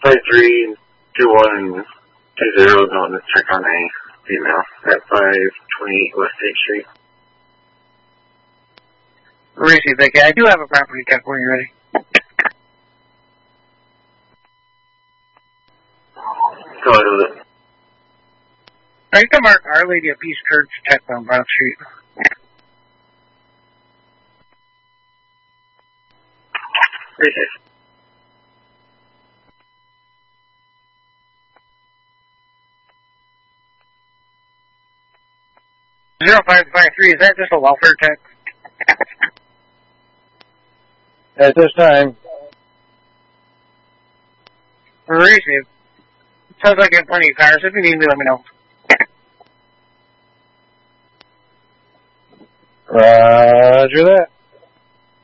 532120 going to check on a female at 528 West 8th Street. Receive that. I do have a property check when you're ready. Go ahead with it. I can mark Our Lady of Peace Church, check on Broad Street. Receive. 0553, is that just a welfare check? At this time. Receive. Sounds like you have plenty of cars. If you need me, let me know. Roger that.